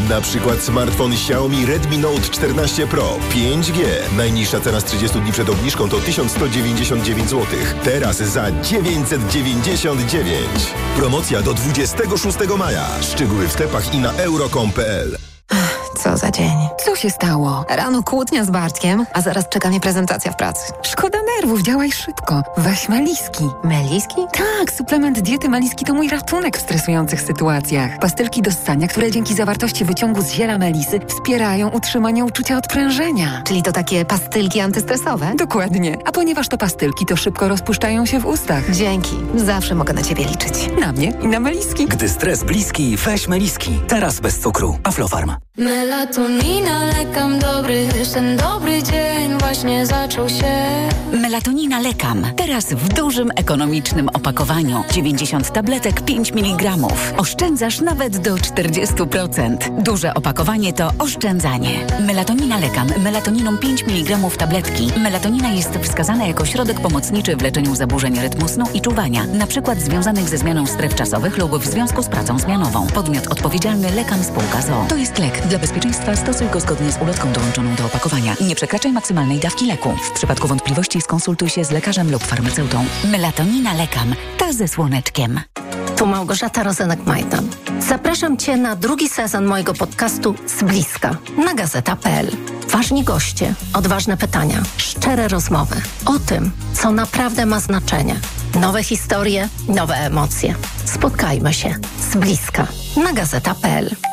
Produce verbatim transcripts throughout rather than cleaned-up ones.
Na przykład smartfon Xiaomi Redmi Note czternaście Pro pięć G. Najniższa cena z trzydziestu dni przed obniżką to tysiąc sto dziewięćdziesiąt dziewięć złotych. Teraz za dziewięćset dziewięćdziesiąt dziewięć. Promocja do dwudziestego szóstego maja. Szczegóły w sklepach i na euro kropka com kropka pe el. Co za dzień. Co się stało? Rano kłótnia z Bartkiem, a zaraz czeka mnie prezentacja w pracy. Szkoda nerwów, działaj szybko. Weź Meliski. Meliski? Tak, suplement diety Meliski to mój ratunek w stresujących sytuacjach. Pastylki do ssania, które dzięki zawartości wyciągu z ziela melisy wspierają utrzymanie uczucia odprężenia. Czyli to takie pastylki antystresowe? Dokładnie. A ponieważ to pastylki, to szybko rozpuszczają się w ustach. Dzięki. Zawsze mogę na ciebie liczyć. Na mnie i na Meliski. Gdy stres bliski, weź Meliski. Teraz bez cukru. Aflofarm. Melatonina, lekam dobry, ten dobry dzień właśnie zaczął się. Melatonina Lekam. Teraz w dużym, ekonomicznym opakowaniu. dziewięćdziesiąt tabletek, pięć miligramów. Oszczędzasz nawet do czterdzieści procent. Duże opakowanie to oszczędzanie. Melatonina Lekam. Melatoniną pięć miligramów tabletki. Melatonina jest wskazana jako środek pomocniczy w leczeniu zaburzeń rytmu snu i czuwania, na przykład związanych ze zmianą stref czasowych lub w związku z pracą zmianową. Podmiot odpowiedzialny Lekam Spółka z o o. To jest lek. Dla bezpieczeństwa stosuj go zgodnie z ulotką dołączoną do opakowania. Nie przekraczaj maksymalnej dawki leku. W przypadku wątpliwości skonsultuj się z lekarzem lub farmaceutą. Melatonina Lekam. Ta ze słoneczkiem. Tu Małgorzata Rozenek-Majdan. Zapraszam Cię na drugi sezon mojego podcastu Z bliska na gazeta kropka pe el. Ważni goście, odważne pytania, szczere rozmowy o tym, co naprawdę ma znaczenie. Nowe historie, nowe emocje. Spotkajmy się z bliska na gazeta kropka pe el.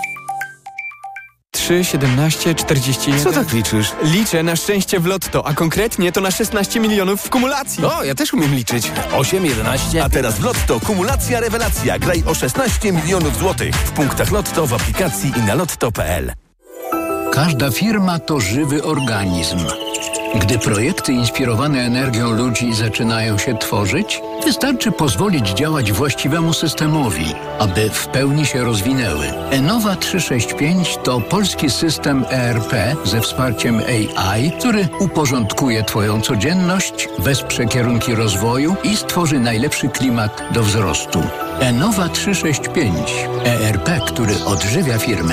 trzy, siedemnaście, czterdzieści jeden. Co tak liczysz? Liczę na szczęście w lotto, a konkretnie to na szesnaście milionów w kumulacji. O, ja też umiem liczyć. osiem, jedenaście. A teraz w lotto kumulacja rewelacja. Graj o szesnaście milionów złotych. W punktach lotto, w aplikacji i na lotto kropka pe el. Każda firma to żywy organizm. Gdy projekty inspirowane energią ludzi zaczynają się tworzyć, wystarczy pozwolić działać właściwemu systemowi, aby w pełni się rozwinęły. Enova trzysta sześćdziesiąt pięć to polski system E R P ze wsparciem A I, który uporządkuje Twoją codzienność, wesprze kierunki rozwoju i stworzy najlepszy klimat do wzrostu. Enova trzysta sześćdziesiąt pięć. E R P, który odżywia firmę.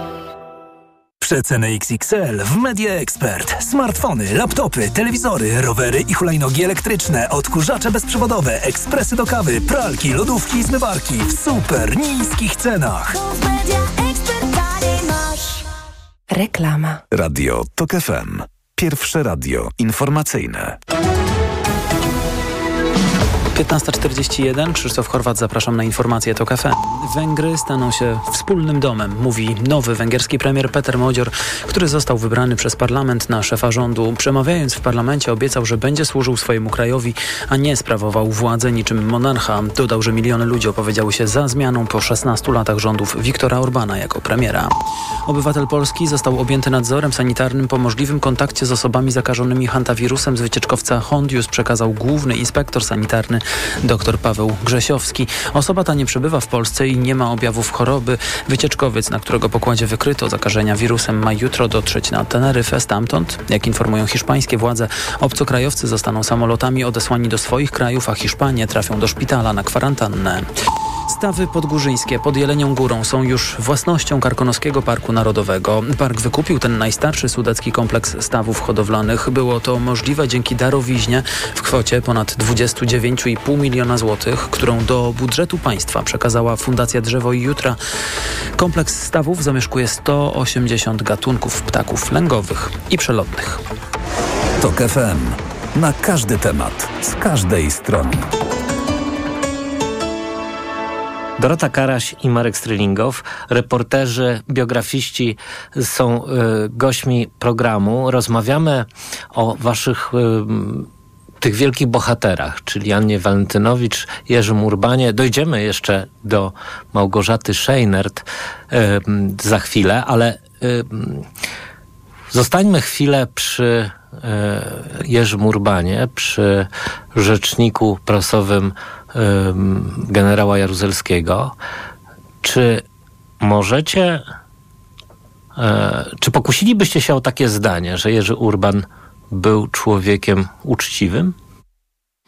Przeceny X X L w Media Expert. Smartfony, laptopy, telewizory, rowery i hulajnogi elektryczne, odkurzacze bezprzewodowe, ekspresy do kawy, pralki, lodówki i zmywarki w super niskich cenach. Reklama. Radio Tok F M. Pierwsze radio informacyjne. piętnasta czterdzieści jeden. Krzysztof Chorwat, zapraszam na informacje Tok F M. Węgry staną się wspólnym domem, mówi nowy węgierski premier Peter Modzior, który został wybrany przez parlament na szefa rządu. Przemawiając w parlamencie obiecał, że będzie służył swojemu krajowi, a nie sprawował władzę niczym monarcha. Dodał, że miliony ludzi opowiedziały się za zmianą po szesnastu latach rządów Viktora Orbana jako premiera. Obywatel Polski został objęty nadzorem sanitarnym po możliwym kontakcie z osobami zakażonymi hantawirusem z wycieczkowca Hondius, przekazał główny inspektor sanitarny dr Paweł Grzesiowski. Osoba ta nie przebywa w Polsce i nie ma objawów choroby. Wycieczkowiec, na którego pokładzie wykryto zakażenia wirusem, ma jutro dotrzeć na Teneryfę. Stamtąd, jak informują hiszpańskie władze, obcokrajowcy zostaną samolotami odesłani do swoich krajów, a Hiszpanie trafią do szpitala na kwarantannę. Stawy podgórzyńskie pod Jelenią Górą są już własnością Karkonoskiego Parku Narodowego. Park wykupił ten najstarszy sudecki kompleks stawów hodowlanych. Było to możliwe dzięki darowiźnie w kwocie ponad dwadzieścia dziewięć i pół miliona złotych, którą do budżetu państwa przekazała Fundacja Drzewo i Jutra. Kompleks stawów zamieszkuje sto osiemdziesiąt gatunków ptaków lęgowych i przelotnych. Tok F M. Na każdy temat, z każdej strony. Dorota Karaś i Marek Strylingow, reporterzy, biografiści, są y, gośćmi programu. Rozmawiamy o waszych y, tych wielkich bohaterach, czyli Annie Walentynowicz, Jerzym Urbanie. Dojdziemy jeszcze do Małgorzaty Scheinert y, za chwilę, ale y, zostańmy chwilę przy y, Jerzym Urbanie, przy rzeczniku prasowym generała Jaruzelskiego. Czy możecie, e, czy pokusilibyście się o takie zdanie, że Jerzy Urban był człowiekiem uczciwym?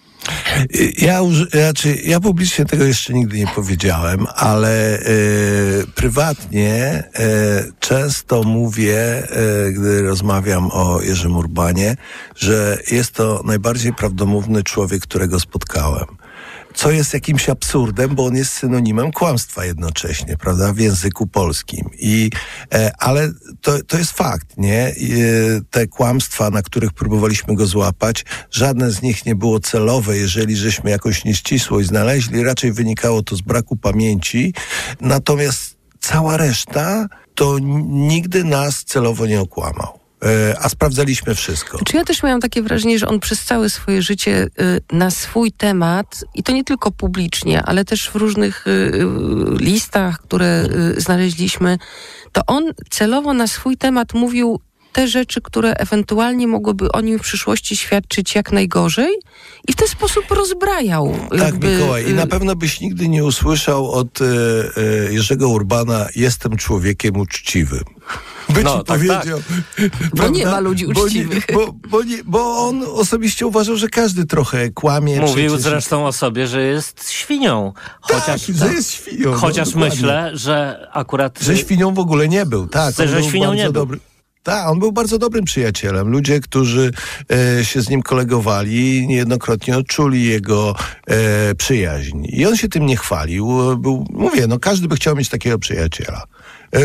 Ja, znaczy, ja publicznie tego jeszcze nigdy nie powiedziałem, ale y, prywatnie y, często mówię, y, gdy rozmawiam o Jerzym Urbanie, że jest to najbardziej prawdomówny człowiek, którego spotkałem. Co jest jakimś absurdem, bo on jest synonimem kłamstwa jednocześnie, prawda, w języku polskim. I, e, ale to, to jest fakt, nie? I, e, te kłamstwa, na których próbowaliśmy go złapać, żadne z nich nie było celowe, jeżeli żeśmy jakąś nieścisłość znaleźli, raczej wynikało to z braku pamięci. Natomiast cała reszta to nigdy nas celowo nie okłamał. A sprawdzaliśmy wszystko. Czy ja też miałam takie wrażenie, że on przez całe swoje życie y, na swój temat, i to nie tylko publicznie, ale też w różnych y, y, listach, które y, znaleźliśmy, to on celowo na swój temat mówił te rzeczy, które ewentualnie mogłyby o nim w przyszłości świadczyć jak najgorzej, i w ten sposób rozbrajał. Tak, jakby, Mikołaj. I na pewno byś nigdy nie usłyszał od y, y, Jerzego Urbana: jestem człowiekiem uczciwym. By no, ci tak, powiedział. Tak. Bo nie ma ludzi uczciwych. Bo, nie, bo, bo, nie, bo on osobiście uważał, że każdy trochę kłamie. Mówił przecież... zresztą o sobie, że jest świnią. Chociaż, tak, że jest świnią. Chociaż no, myślę, że akurat... Że świnią w ogóle nie był. Tak, że, że świnią nie był. Dobry... Tak, on był bardzo dobrym przyjacielem. Ludzie, którzy e, się z nim kolegowali, niejednokrotnie odczuli jego e, przyjaźń. I on się tym nie chwalił. Był, mówię, no każdy by chciał mieć takiego przyjaciela. Yy,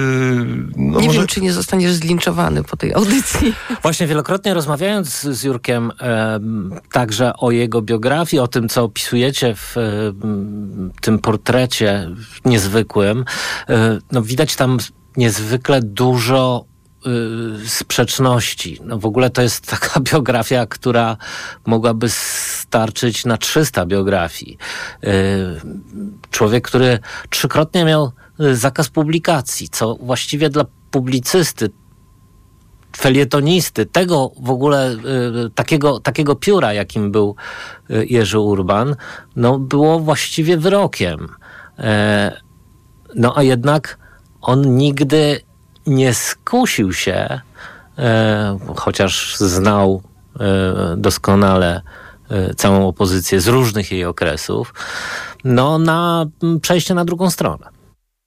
no nie może... wiem, czy nie zostaniesz zlinczowany po tej audycji. Właśnie wielokrotnie rozmawiając z Jurkiem e, także o jego biografii, o tym, co opisujecie w e, tym portrecie niezwykłym, e, no widać tam niezwykle dużo e, sprzeczności. No w ogóle to jest taka biografia, która mogłaby starczyć na trzysta biografii. E, człowiek, który trzykrotnie miał zakaz publikacji, co właściwie dla publicysty, felietonisty, tego w ogóle y, takiego, takiego pióra, jakim był y, Jerzy Urban, no było właściwie wyrokiem. E, no a jednak on nigdy nie skusił się, e, chociaż znał e, doskonale e, całą opozycję z różnych jej okresów, no na przejście na drugą stronę.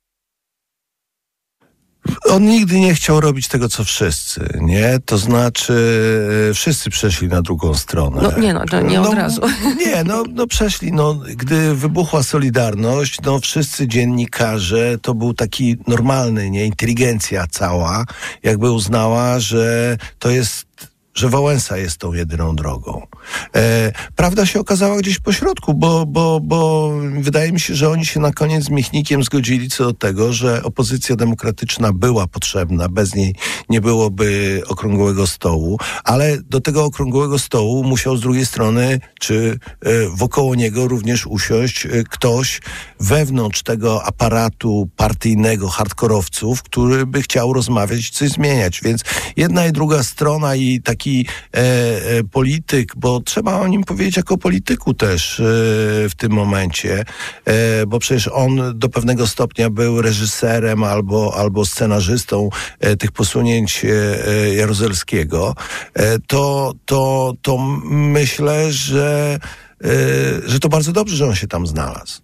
On nigdy nie chciał robić tego, co wszyscy, nie? To znaczy, wszyscy przeszli na drugą stronę. No nie, no, to nie od no, razu. Nie, no, no przeszli, no, gdy wybuchła Solidarność, no wszyscy dziennikarze, to był taki normalny, nie? Inteligencja cała, jakby uznała, że to jest że Wałęsa jest tą jedyną drogą. E, prawda się okazała gdzieś po środku, bo, bo, bo wydaje mi się, że oni się na koniec z Michnikiem zgodzili co do tego, że opozycja demokratyczna była potrzebna, bez niej nie byłoby okrągłego stołu, ale do tego okrągłego stołu musiał z drugiej strony, czy e, wokoło niego również usiąść e, ktoś wewnątrz tego aparatu partyjnego hardkorowców, który by chciał rozmawiać i coś zmieniać. Więc jedna i druga strona i taki E, e, polityk, bo trzeba o nim powiedzieć jako polityku też e, w tym momencie, e, bo przecież on do pewnego stopnia był reżyserem albo, albo scenarzystą e, tych posunięć e, Jaruzelskiego, e, to, to, to myślę, że, e, że to bardzo dobrze, że on się tam znalazł.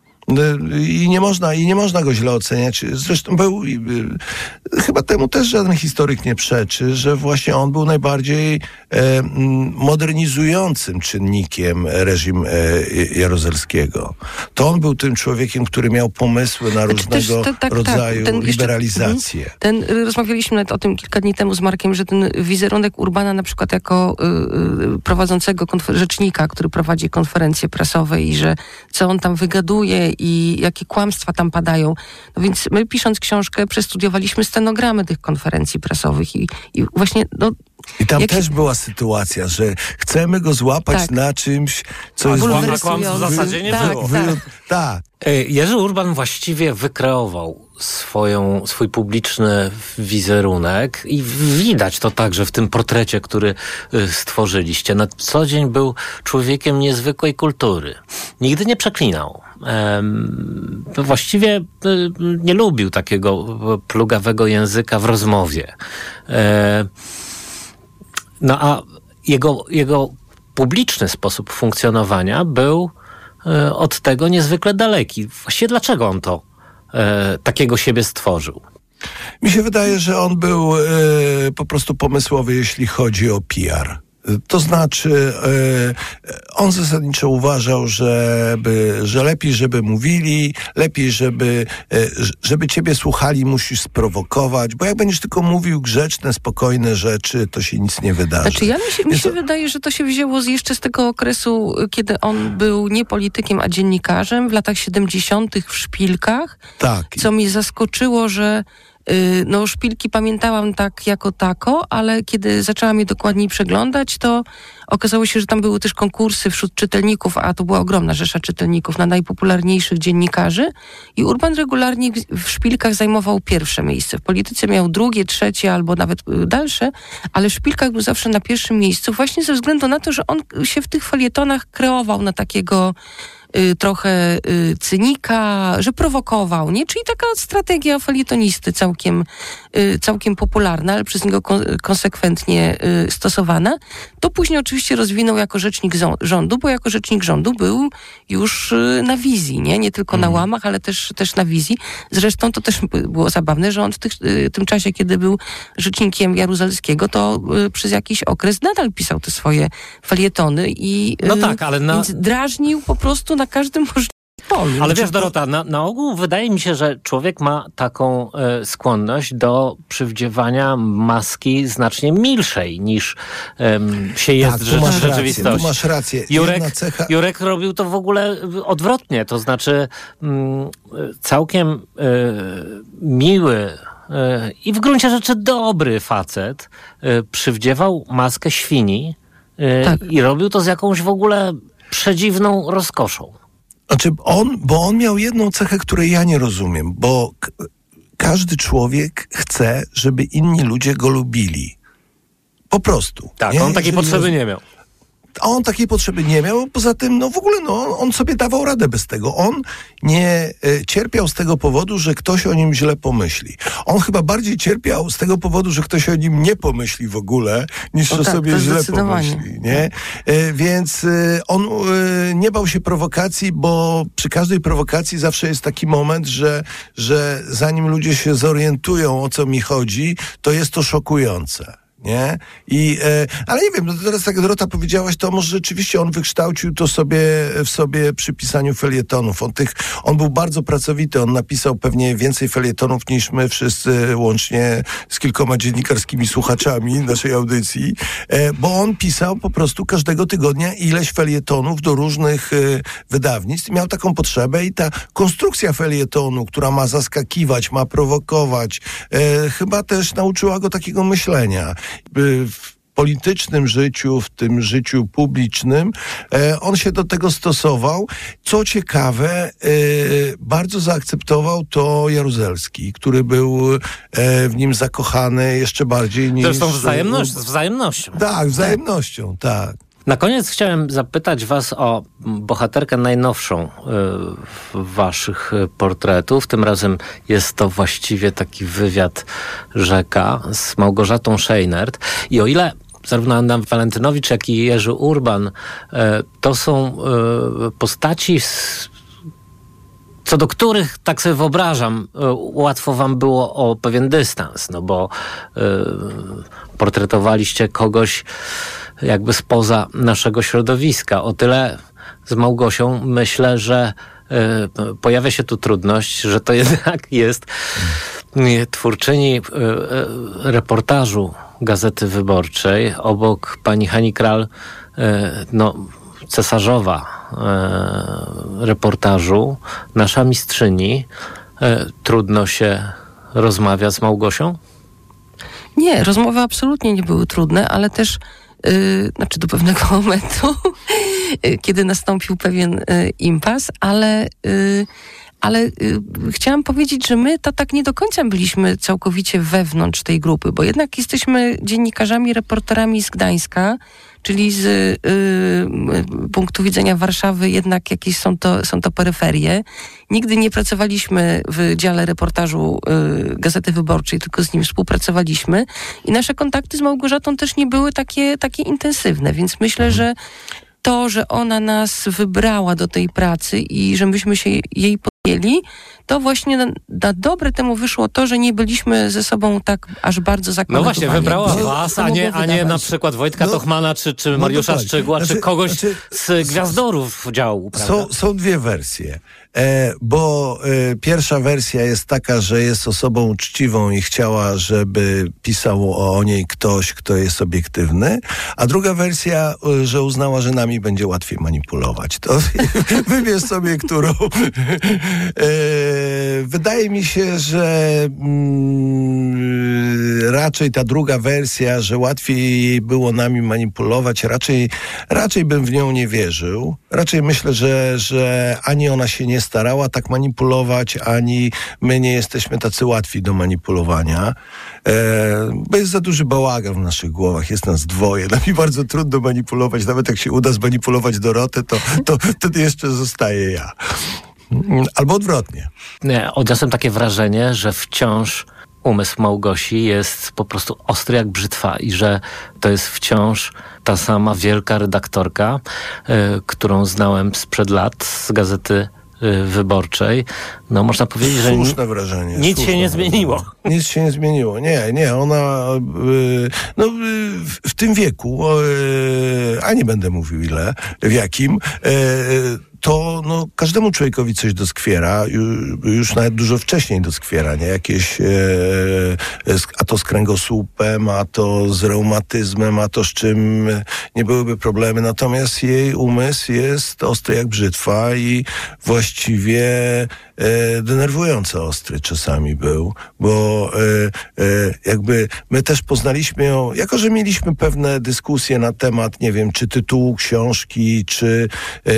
I nie można, i nie można go źle oceniać. Zresztą był, chyba temu też żaden historyk nie przeczy, że właśnie on był najbardziej e, modernizującym czynnikiem reżim e, Jaruzelskiego. To on był tym człowiekiem, który miał pomysły na różnego też, to, tak, rodzaju tak, ten liberalizację. Jeszcze, ten, rozmawialiśmy nawet o tym kilka dni temu z Markiem, że ten wizerunek Urbana na przykład jako y, prowadzącego konfer- rzecznika, który prowadzi konferencje prasowe i że co on tam wygaduje i jakie kłamstwa tam padają. No więc my, pisząc książkę, przestudiowaliśmy stenogramy tych konferencji prasowych i, i właśnie... No, I tam jak... też była sytuacja, że chcemy go złapać tak. na czymś, co A jest... A kłamstw w zasadzie nie tak, było. Tak. Tak. Jerzy Urban właściwie wykreował swoją, swój publiczny wizerunek i widać to także w tym portrecie, który stworzyliście. Na co dzień był człowiekiem niezwykłej kultury. Nigdy nie przeklinał. Ehm, właściwie nie lubił takiego plugawego języka w rozmowie. Ehm, no a jego, jego publiczny sposób funkcjonowania był y, od tego niezwykle daleki. Właściwie dlaczego on to y, takiego siebie stworzył? Mi się wydaje, że on był y, po prostu pomysłowy, jeśli chodzi o P R. To znaczy, e, on zasadniczo uważał, żeby, że lepiej, żeby mówili, lepiej, żeby, e, żeby ciebie słuchali, musisz sprowokować, bo jak będziesz tylko mówił grzeczne, spokojne rzeczy, to się nic nie wydarzy. Znaczy, ja mi się, mi się to... wydaje, że to się wzięło z, jeszcze z tego okresu, kiedy on był nie politykiem, a dziennikarzem w latach siedemdziesiątych w Szpilkach. Tak. Co mnie zaskoczyło, że no Szpilki pamiętałam tak jako tako, ale kiedy zaczęłam je dokładniej przeglądać, to okazało się, że tam były też konkursy wśród czytelników, a to była ogromna rzesza czytelników na najpopularniejszych dziennikarzy i Urban regularnie w Szpilkach zajmował pierwsze miejsce. W polityce miał drugie, trzecie albo nawet dalsze, ale w Szpilkach był zawsze na pierwszym miejscu właśnie ze względu na to, że on się w tych felietonach kreował na takiego Y, trochę y, cynika, że prowokował, nie? Czyli taka strategia felietonisty całkiem, y, całkiem popularna, ale przez niego kon- konsekwentnie y, stosowana. To później oczywiście rozwinął jako rzecznik zo- rządu, bo jako rzecznik rządu był już y, na wizji, nie? Nie tylko na łamach, ale też, też na wizji. Zresztą to też było zabawne, że on w tych, y, tym czasie, kiedy był rzecznikiem Jaruzelskiego, to y, przez jakiś okres nadal pisał te swoje felietony i y, no tak, ale na... więc drażnił po prostu na każdym możliwym polu. Ale wiesz, Dorota, na, na ogół wydaje mi się, że człowiek ma taką e, skłonność do przywdziewania maski znacznie milszej niż e, się jest tak, rzecz, w rzeczywistości. Tu masz rację. Jurek, cecha... Jurek robił to w ogóle odwrotnie, to znaczy m, całkiem e, miły e, i w gruncie rzeczy dobry facet e, przywdziewał maskę świni e, tak. i robił to z jakąś w ogóle przedziwną rozkoszą. Znaczy on, bo on miał jedną cechę, której ja nie rozumiem, bo k- każdy człowiek chce, żeby inni ludzie go lubili. Po prostu. Tak, nie? on takiej Jeżeli potrzeby roz... nie miał. A on takiej potrzeby nie miał, poza tym, no w ogóle, no, on sobie dawał radę bez tego. On nie e, cierpiał z tego powodu, że ktoś o nim źle pomyśli. On chyba bardziej cierpiał z tego powodu, że ktoś o nim nie pomyśli w ogóle, niż o że tak, sobie źle pomyśli, nie? E, więc e, on e, nie bał się prowokacji, bo przy każdej prowokacji zawsze jest taki moment, że, że zanim ludzie się zorientują, o co mi chodzi, to jest to szokujące. Nie? I, e, ale nie wiem, no teraz jak Dorota powiedziałaś, to może rzeczywiście on wykształcił to sobie w sobie przy pisaniu felietonów. On, tych, on był bardzo pracowity, on napisał pewnie więcej felietonów niż my wszyscy, łącznie z kilkoma dziennikarskimi słuchaczami naszej audycji, e, bo on pisał po prostu każdego tygodnia ileś felietonów do różnych e, wydawnictw. Miał taką potrzebę i ta konstrukcja felietonu, która ma zaskakiwać, ma prowokować, e, chyba też nauczyła go takiego myślenia. W politycznym życiu, w tym życiu publicznym, e, on się do tego stosował. Co ciekawe, e, bardzo zaakceptował to Jaruzelski, który był e, w nim zakochany jeszcze bardziej niż... Zresztą wzajemność, z wzajemnością. Tak, wzajemnością, tak. Na koniec chciałem zapytać was o bohaterkę najnowszą y, waszych portretów. Tym razem jest to właściwie taki wywiad Rzeka z Małgorzatą Scheinert. I o ile zarówno Anna Walentynowicz, jak i Jerzy Urban y, to są y, postaci z, co do których, tak sobie wyobrażam, łatwo wam było o pewien dystans, no bo y, portretowaliście kogoś jakby spoza naszego środowiska. O tyle z Małgosią myślę, że y, pojawia się tu trudność, że to jednak jest y, twórczyni y, y, reportażu Gazety Wyborczej, obok pani Hani Kral, y, no cesarzowa y, reportażu, nasza mistrzyni. Y, trudno się rozmawia z Małgosią? Nie, rozmowy absolutnie nie były trudne, ale też Yy, znaczy do pewnego momentu, yy, kiedy nastąpił pewien yy, impas, ale, yy, Ale y, chciałam powiedzieć, że my to tak nie do końca byliśmy całkowicie wewnątrz tej grupy, bo jednak jesteśmy dziennikarzami, reporterami z Gdańska, czyli z y, y, punktu widzenia Warszawy jednak jakieś są to, są to peryferie. Nigdy nie pracowaliśmy w dziale reportażu y, Gazety Wyborczej, tylko z nim współpracowaliśmy i nasze kontakty z Małgorzatą też nie były takie, takie intensywne, więc myślę, że to, że ona nas wybrała do tej pracy i że myśmy się jej podjęli, to właśnie na, na dobre temu wyszło to, że nie byliśmy ze sobą tak aż bardzo zakonotowani. No właśnie, wybrała no, was, a nie, a nie na przykład Wojtka no, Tochmana, czy, czy Mariusza no Szczygła, znaczy, czy kogoś znaczy, z Gwiazdorów działu. Są, są dwie wersje. E, bo e, pierwsza wersja jest taka, że jest osobą uczciwą i chciała, żeby pisał o niej ktoś, kto jest obiektywny, a druga wersja, e, że uznała, że nami będzie łatwiej manipulować. To wybierz sobie, którą. E, wydaje mi się, że mm, raczej ta druga wersja, że łatwiej jej było nami manipulować, raczej, raczej bym w nią nie wierzył. Raczej myślę, że, że ani ona się nie starała tak manipulować, ani my nie jesteśmy tacy łatwi do manipulowania, e, bo jest za duży bałagan w naszych głowach, jest nas dwoje, nam mi bardzo trudno manipulować, nawet jak się uda zmanipulować Dorotę, to, to wtedy jeszcze zostaje ja. Albo odwrotnie. Nie, odniosłem takie wrażenie, że wciąż umysł Małgosi jest po prostu ostry jak brzytwa i że to jest wciąż ta sama wielka redaktorka, y, którą znałem sprzed lat z Gazety Wyborczej. No można powiedzieć, że słuszne wrażenie. Nic słuszne się nie zmieniło. Nic się nie zmieniło. Nie, nie, ona yy, no yy, w, w tym wieku, yy, a nie będę mówił ile, w jakim, yy, to no, każdemu człowiekowi coś doskwiera, już, już nawet dużo wcześniej doskwiera, nie? Jakieś, e, a to z kręgosłupem, a to z reumatyzmem, a to z czym nie byłyby problemy. Natomiast jej umysł jest ostry jak brzytwa i właściwie e, denerwująco ostry czasami był, bo e, e, jakby my też poznaliśmy ją, jako że mieliśmy pewne dyskusje na temat, nie wiem, czy tytułu książki, czy e,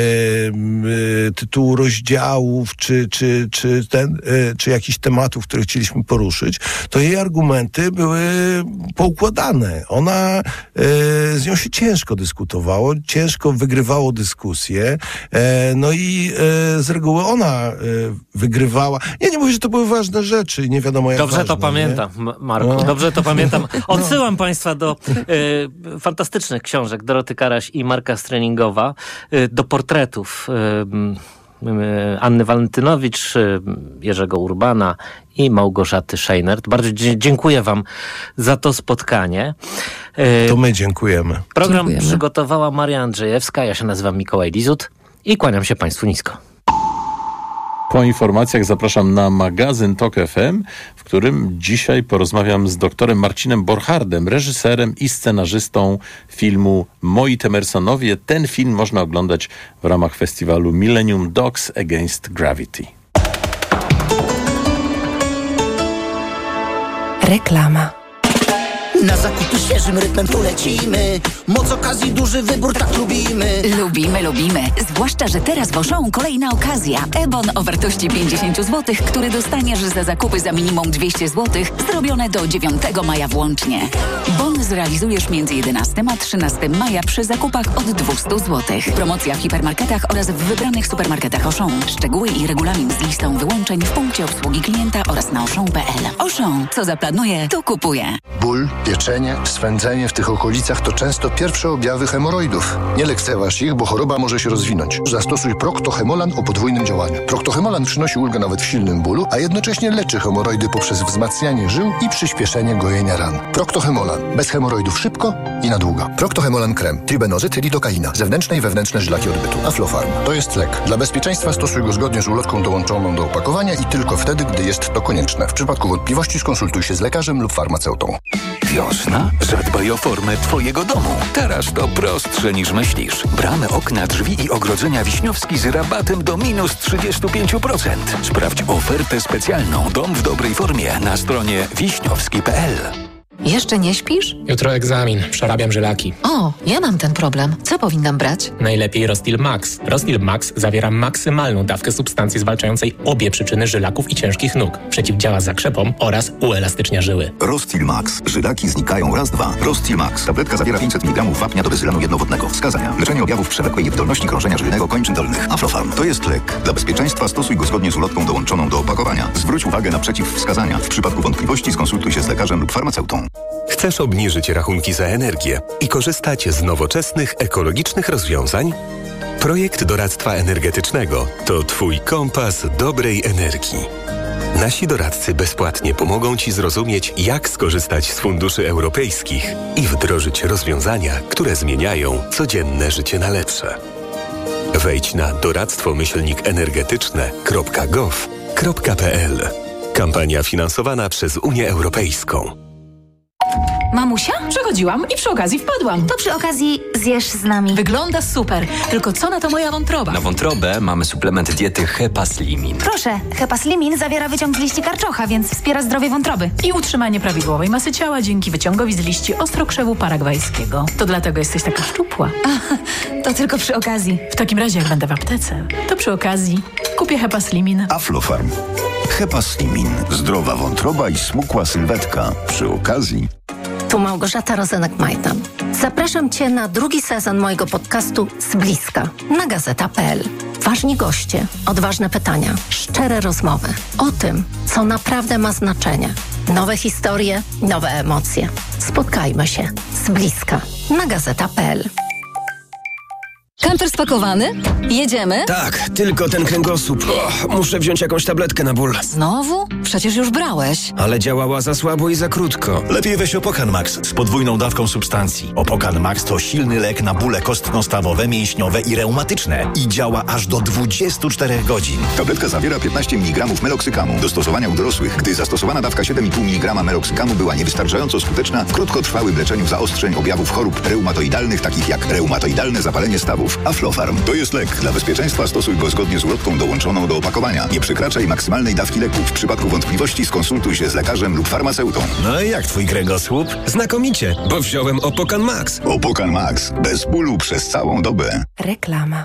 tytułu rozdziałów, czy, czy, czy, ten, czy jakichś tematów, które chcieliśmy poruszyć, to jej argumenty były poukładane. Ona, z nią się ciężko dyskutowało, ciężko wygrywało dyskusje, no i z reguły ona wygrywała. Ja nie mówię, że to były ważne rzeczy, nie wiadomo jak Dobrze ważne, to pamiętam, nie? Marku, no. Dobrze to pamiętam. Odsyłam no. Państwa do y, fantastycznych książek Doroty Karaś i Marka Streningowa, y, do portretów y, Anny Walentynowicz, Jerzego Urbana i Małgorzaty Scheinert. Bardzo dzie- dziękuję wam za to spotkanie. To my dziękujemy. Program dziękujemy. Przygotowała Maria Andrzejewska, ja się nazywam Mikołaj Lizut i kłaniam się państwu nisko. Po informacjach zapraszam na magazyn Tok F M, w którym dzisiaj porozmawiam z doktorem Marcinem Borchardem, reżyserem i scenarzystą filmu Moi Temersonowie. Ten film można oglądać w ramach festiwalu Millennium Dogs Against Gravity. Reklama. Na zakupy świeżym rytmem tu lecimy. Moc okazji, duży wybór, tak lubimy. Lubimy, lubimy. Zwłaszcza, że teraz w Auchan kolejna okazja. E-bon o wartości pięćdziesiąt złotych, który dostaniesz za zakupy za minimum dwieście złotych, zrobione do dziewiątego maja włącznie. Bon zrealizujesz między jedenastego a trzynastego maja przy zakupach od dwieście złotych. Promocja w hipermarketach oraz w wybranych supermarketach Auchan. Szczegóły i regulamin z listą wyłączeń w punkcie obsługi klienta oraz na auchan kropka p l. Auchan, co zaplanuje, to kupuje. Ból, pieczenie, swędzenie w tych okolicach to często pierwsze objawy hemoroidów. Nie lekceważ ich, bo choroba może się rozwinąć. Zastosuj Procto-Hemolan o podwójnym działaniu. Procto-Hemolan przynosi ulgę nawet w silnym bólu, a jednocześnie leczy hemoroidy poprzez wzmacnianie żył i przyspieszenie gojenia ran. Procto-Hemolan. Bez hemoroidów szybko i na długo. Procto-Hemolan krem. Tribenozyt, lidokaina. Zewnętrzne i wewnętrzne żylaki odbytu. Aflofarm. To jest lek. Dla bezpieczeństwa stosuj go zgodnie z ulotką dołączoną do opakowania i tylko wtedy, gdy jest to konieczne. W przypadku wątpliwości skonsultuj się z lekarzem lub farmaceutą. Wiosna? Zadbaj o formę twojego domu. Teraz to prostsze niż myślisz. Bramy, okna, drzwi i ogrodzenia Wiśniowski z rabatem do minus trzydzieści pięć procent. Sprawdź ofertę specjalną Dom w dobrej formie na stronie wiśniowski kropka p l. Jeszcze nie śpisz? Jutro egzamin, przerabiam żylaki. O, ja mam ten problem. Co powinnam brać? Najlepiej Rostil Max. Rostil Max zawiera maksymalną dawkę substancji zwalczającej obie przyczyny żylaków i ciężkich nóg. Przeciwdziała zakrzepom oraz uelastycznia żyły. Rostil Max. Żylaki znikają raz, dwa. Rostil Max. Tabletka zawiera pięćset miligramów wapnia do bezylanu jednowodnego. Wskazania. Leczenie objawów przewlekłej niewydolności krążenia żylnego kończyn dolnych. Aflofarm. To jest lek. Dla bezpieczeństwa stosuj go zgodnie z ulotką dołączoną do opakowania. Zwróć uwagę na przeciwwskazania. W przypadku wątpliwości skonsultuj się z lekarzem lub farmaceutą. Chcesz obniżyć rachunki za energię i korzystać z nowoczesnych, ekologicznych rozwiązań? Projekt doradztwa energetycznego to Twój kompas dobrej energii. Nasi doradcy bezpłatnie pomogą Ci zrozumieć, jak skorzystać z funduszy europejskich i wdrożyć rozwiązania, które zmieniają codzienne życie na lepsze. Wejdź na doradztwo myślnik energetyczne kropka gov kropka pl. Kampania finansowana przez Unię Europejską. Mamusia? Przechodziłam i przy okazji wpadłam. To przy okazji zjesz z nami. Wygląda super, tylko co na to moja wątroba? Na wątrobę mamy suplement diety Hepaslimin. Proszę, Hepaslimin zawiera wyciąg z liści karczocha, więc wspiera zdrowie wątroby. I utrzymanie prawidłowej masy ciała dzięki wyciągowi z liści ostrokrzewu paragwajskiego. To dlatego jesteś taka szczupła. A, to tylko przy okazji. W takim razie jak będę w aptece, to przy okazji kupię Hepaslimin. Aflofarm. Hepaslimin. Zdrowa wątroba i smukła sylwetka. Przy okazji... Tu Małgorzata Rozenek-Majdan. Zapraszam Cię na drugi sezon mojego podcastu Z bliska na gazeta kropka pe el. Ważni goście, odważne pytania, szczere rozmowy o tym, co naprawdę ma znaczenie. Nowe historie, nowe emocje. Spotkajmy się z bliska na gazeta kropka pe el. Kamper spakowany? Jedziemy? Tak, tylko ten kręgosłup. O, muszę wziąć jakąś tabletkę na ból. Znowu? Przecież już brałeś. Ale działała za słabo i za krótko. Lepiej weź Opokan Max z podwójną dawką substancji. Opokan Max to silny lek na bóle kostno-stawowe, mięśniowe i reumatyczne. I działa aż do dwudziestu czterech godzin. Tabletka zawiera piętnaście miligramów meloksykamu. Do stosowania u dorosłych, gdy zastosowana dawka siedem i pół miligrama meloksykamu była niewystarczająco skuteczna w krótkotrwałym leczeniu zaostrzeń objawów chorób reumatoidalnych, takich jak reumatoidalne zapalenie stawów. Aflofarm. To jest lek. Dla bezpieczeństwa stosuj go zgodnie z ulotką dołączoną do opakowania. Nie przekraczaj maksymalnej dawki leku. W przypadku wątpliwości skonsultuj się z lekarzem lub farmaceutą. No i jak twój kręgosłup? Znakomicie, bo wziąłem Opokan Max. Opokan Max. Bez bólu przez całą dobę. Reklama.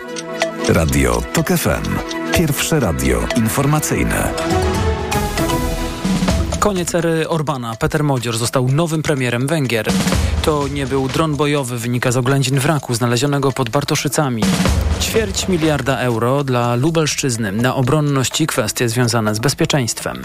Radio Tok F M. Pierwsze radio informacyjne. Koniec ery Orbana. Peter Modzior został nowym premierem Węgier. To nie był dron bojowy, wynika z oględzin wraku znalezionego pod Bartoszycami. Ćwierć miliarda euro dla Lubelszczyzny na obronność i kwestie związane z bezpieczeństwem.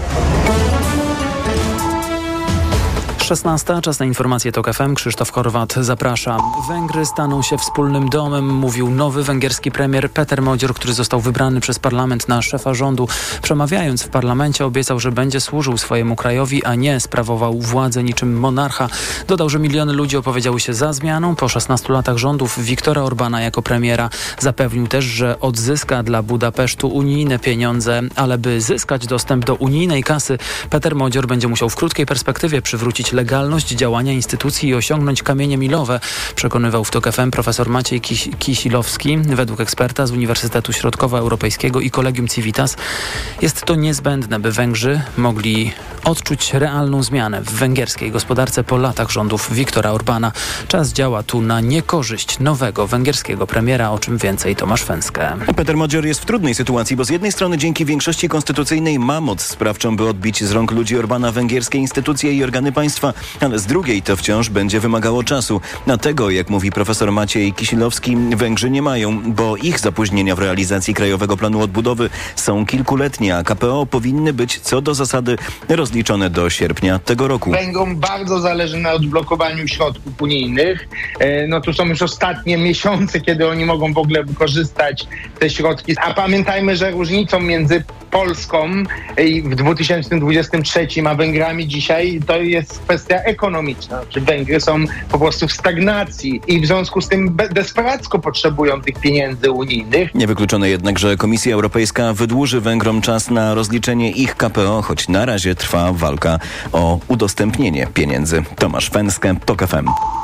szesnasta. Czas na informacje Tok F M. Krzysztof Horwat, zapraszam. Węgry staną się wspólnym domem, mówił nowy węgierski premier Peter Modzior, który został wybrany przez parlament na szefa rządu. Przemawiając w parlamencie obiecał, że będzie służył swojemu krajowi, a nie sprawował władzę niczym monarcha. Dodał, że miliony ludzi opowiedziały się za zmianą po szesnastu latach rządów Viktora Orbana jako premiera. Zapewnił też, że odzyska dla Budapesztu unijne pieniądze, ale by zyskać dostęp do unijnej kasy, Peter Modzior będzie musiał w krótkiej perspektywie przywrócić legalność działania instytucji i osiągnąć kamienie milowe, przekonywał w Tok F M profesor Maciej Kis- Kisilowski. Według eksperta z Uniwersytetu Środkowoeuropejskiego i Collegium Civitas jest to niezbędne, by Węgrzy mogli odczuć realną zmianę w węgierskiej gospodarce po latach rządów Viktora Orbana. Czas działa tu na niekorzyść nowego węgierskiego premiera, o czym więcej Tomasz Fęskę. Peter Modzior jest w trudnej sytuacji, bo z jednej strony dzięki większości konstytucyjnej ma moc sprawczą, by odbić z rąk ludzi Orbana węgierskie instytucje i organy państwa, ale z drugiej to wciąż będzie wymagało czasu. Na tego, jak mówi profesor Maciej Kisilowski, Węgrzy nie mają, bo ich zapóźnienia w realizacji Krajowego Planu Odbudowy są kilkuletnie, a K P O powinny być co do zasady rozliczone do sierpnia tego roku. Węgrom bardzo zależy na odblokowaniu środków unijnych. No tu są już ostatnie miesiące, kiedy oni mogą w ogóle wykorzystać te środki. A pamiętajmy, że różnicą między Polską w dwa tysiące dwudziestym trzecim a Węgrami dzisiaj to jest kwestia ekonomiczna. Czy Węgry są po prostu w stagnacji i w związku z tym desperacko potrzebują tych pieniędzy unijnych. Niewykluczone jednak, że Komisja Europejska wydłuży Węgrom czas na rozliczenie ich K P O, choć na razie trwa walka o udostępnienie pieniędzy. Tomasz Fęskę, Tok F M.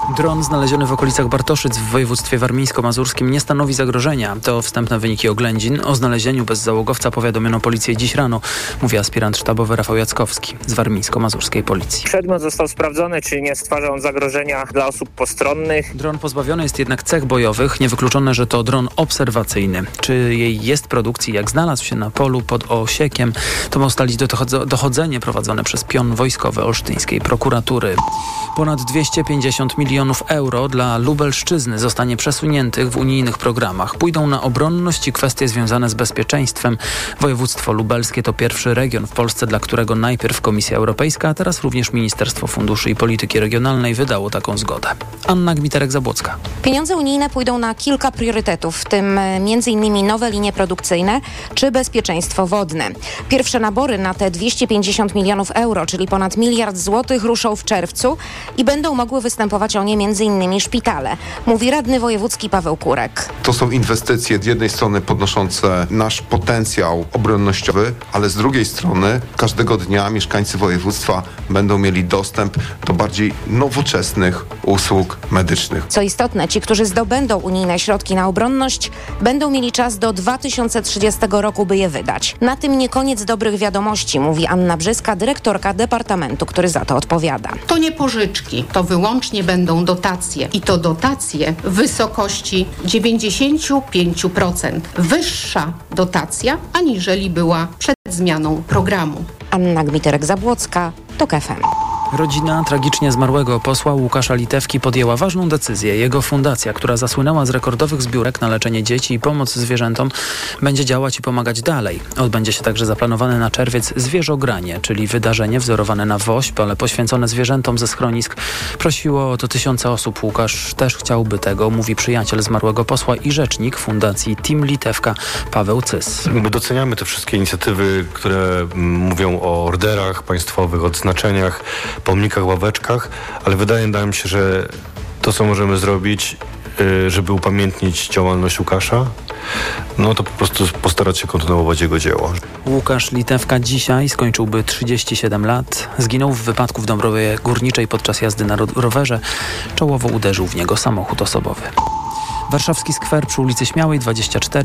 Dron znaleziony w okolicach Bartoszyc w województwie warmińsko-mazurskim nie stanowi zagrożenia. To wstępne wyniki oględzin. O znalezieniu bezzałogowca powiadomiono policję dziś rano, mówi aspirant sztabowy Rafał Jackowski z warmińsko-mazurskiej policji. Przedmiot został sprawdzony, czy nie stwarza on zagrożenia dla osób postronnych. Dron pozbawiony jest jednak cech bojowych. Niewykluczone, że to dron obserwacyjny. Czy jej jest produkcji, jak znalazł się na polu pod Osiekiem, to ma ustalić dochodzenie prowadzone przez pion wojskowy olsztyńskiej prokuratury. Ponad dwieście pięćdziesiąt milionów euro dla Lubelszczyzny zostanie przesuniętych w unijnych programach. Pójdą na obronność i kwestie związane z bezpieczeństwem. Województwo lubelskie to pierwszy region w Polsce, dla którego najpierw Komisja Europejska, a teraz również Ministerstwo Funduszy i Polityki Regionalnej wydało taką zgodę. Anna Gmiterek-Zabłocka. Pieniądze unijne pójdą na kilka priorytetów, w tym między innymi nowe linie produkcyjne czy bezpieczeństwo wodne. Pierwsze nabory na te dwieście pięćdziesiąt milionów euro, czyli ponad miliard złotych, ruszą w czerwcu i będą mogły występować o nie między innymi szpitale, mówi radny wojewódzki Paweł Kurek. To są inwestycje z jednej strony podnoszące nasz potencjał obronnościowy, ale z drugiej strony każdego dnia mieszkańcy województwa będą mieli dostęp do bardziej nowoczesnych usług medycznych. Co istotne, ci, którzy zdobędą unijne środki na obronność, będą mieli czas do dwa tysiące trzydziestego roku, by je wydać. Na tym nie koniec dobrych wiadomości, mówi Anna Brzyska, dyrektorka departamentu, który za to odpowiada. To nie pożyczki, to wyłącznie będą dotacje i to dotacje w wysokości dziewięćdziesiąt pięć procent. Wyższa dotacja, aniżeli była przed zmianą programu. Anna Gmiterek-Zabłocka, TOK F M. Rodzina tragicznie zmarłego posła Łukasza Litewki podjęła ważną decyzję. Jego fundacja, która zasłynęła z rekordowych zbiórek na leczenie dzieci i pomoc zwierzętom, będzie działać i pomagać dalej. Odbędzie się także zaplanowane na czerwiec zwierzogranie, czyli wydarzenie wzorowane na WOŚP, ale poświęcone zwierzętom ze schronisk. Prosiło o to tysiące osób. Łukasz też chciałby tego, mówi przyjaciel zmarłego posła i rzecznik fundacji Team Litewka Paweł Cys. My doceniamy te wszystkie inicjatywy, które mówią o orderach państwowych, odznaczeniach, pomnikach, ławeczkach, ale wydaje nam się, że to, co możemy zrobić, żeby upamiętnić działalność Łukasza, no to po prostu postarać się kontynuować jego dzieło. Łukasz Litewka dzisiaj skończyłby trzydzieści siedem lat. Zginął w wypadku w Dąbrowie Górniczej podczas jazdy na rowerze. Czołowo uderzył w niego samochód osobowy. Warszawski skwer przy ulicy Śmiałej dwadzieścia cztery.